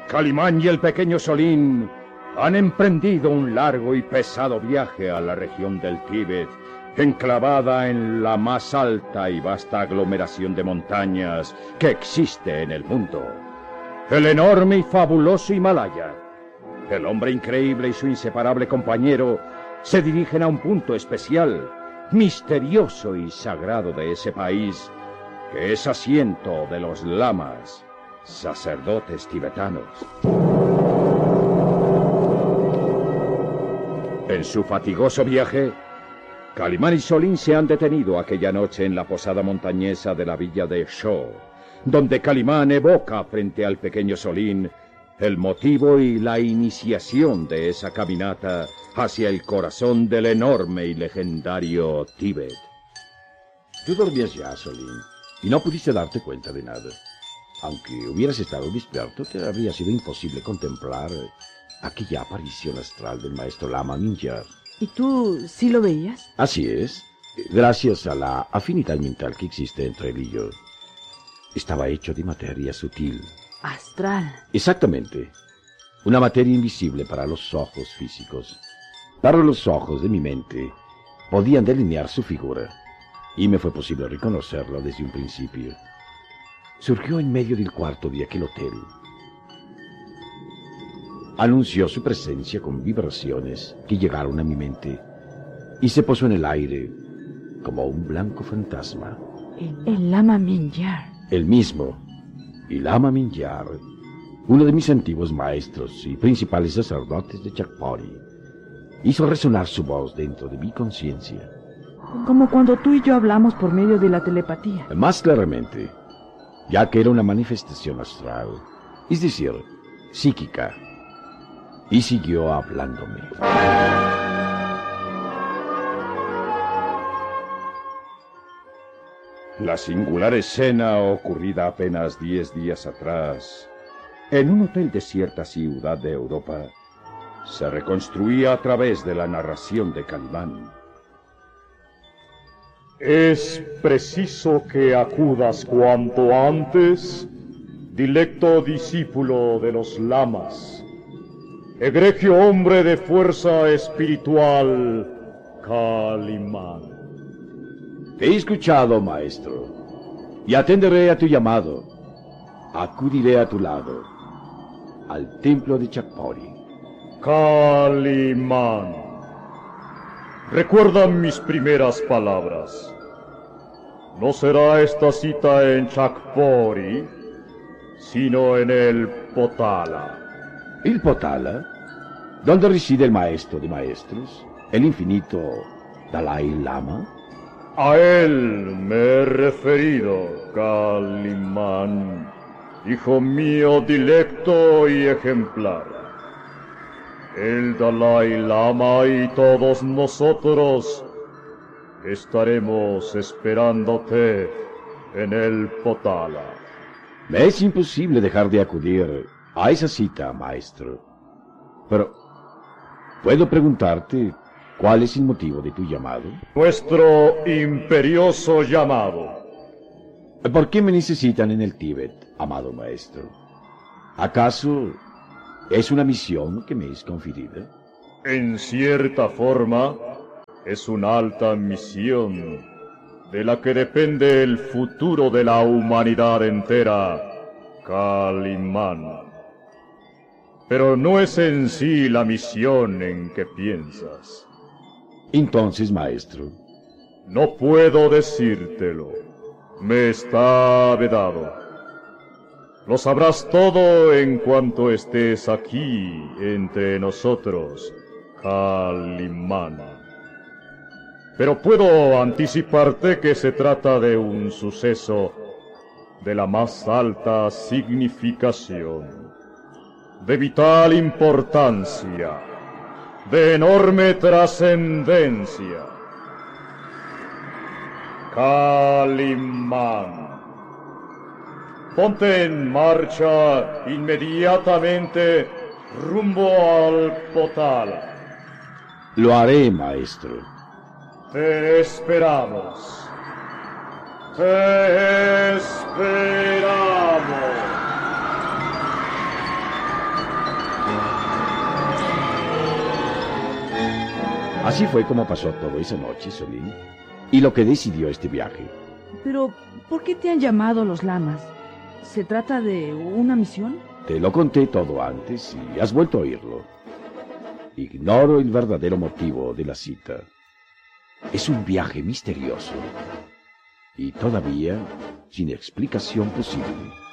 Calimán y el pequeño Solín han emprendido un largo y pesado viaje a la región del Tíbet, enclavada en la más alta y vasta aglomeración de montañas que existe en el mundo. El enorme y fabuloso Himalaya. El hombre increíble y su inseparable compañero se dirigen a un punto especial, misterioso y sagrado de ese país, que es asiento de los lamas, sacerdotes tibetanos. En su fatigoso viaje, Calimán y Solín se han detenido aquella noche en la posada montañesa de la villa de Shó, donde Calimán evoca frente al pequeño Solín el motivo y la iniciación de esa caminata hacia el corazón del enorme y legendario Tíbet. Tú dormías ya, Solín, y no pudiste darte cuenta de nada. Aunque hubieras estado despierto, te habría sido imposible contemplar aquella aparición astral del maestro Lama Mingyar. ¿Y tú sí lo veías? Así es, gracias a la afinidad mental que existe entre él y yo. Estaba hecho de materia sutil. Astral. Exactamente. Una materia invisible para los ojos físicos. Pero los ojos de mi mente podían delinear su figura, y me fue posible reconocerlo desde un principio. Surgió en medio del cuarto de aquel hotel. Anunció su presencia con vibraciones que llegaron a mi mente y se posó en el aire como un blanco fantasma. El Lama Mingyar. El mismo. Y Lama Mingyar, uno de mis antiguos maestros y principales sacerdotes de Chakpori, hizo resonar su voz dentro de mi conciencia. Como cuando tú y yo hablamos por medio de la telepatía. Más claramente, ya que era una manifestación astral, es decir, psíquica, y siguió hablándome. La singular escena ocurrida apenas 10 días atrás, en un hotel de cierta ciudad de Europa, se reconstruía a través de la narración de Calimán. Es preciso que acudas cuanto antes, dilecto discípulo de los lamas, egregio hombre de fuerza espiritual, Calimán. Te he escuchado, maestro, y atenderé a tu llamado. Acudiré a tu lado, al templo de Chakpori. Calimán, recuerda mis primeras palabras. No será esta cita en Chakpori, sino en el Potala. ¿El Potala? ¿Dónde reside el maestro de maestros? ¿El infinito Dalai Lama? A él me he referido, Calimán, hijo mío dilecto y ejemplar. El Dalai Lama y todos nosotros estaremos esperándote en el Potala. Me es imposible dejar de acudir a esa cita, maestro. Pero, ¿puedo preguntarte cuál es el motivo de tu llamado? Nuestro imperioso llamado. ¿Por qué me necesitan en el Tíbet, amado maestro? ¿Acaso es una misión que me es conferida? En cierta forma, es una alta misión de la que depende el futuro de la humanidad entera, Calimán. Pero no es en sí la misión en que piensas. Entonces, maestro, no puedo decírtelo. Me está vedado. Lo sabrás todo en cuanto estés aquí entre nosotros, Calimán. Pero puedo anticiparte que se trata de un suceso de la más alta significación, de vital importancia, de enorme trascendencia. Calimán, ponte en marcha inmediatamente rumbo al Potala. Lo haré, maestro. Te esperamos. Te esperamos. Así fue como pasó todo esa noche, Solín, y lo que decidió este viaje. Pero, ¿por qué te han llamado los lamas? ¿Se trata de una misión? Te lo conté todo antes y has vuelto a oírlo. Ignoro el verdadero motivo de la cita. Es un viaje misterioso y todavía sin explicación posible.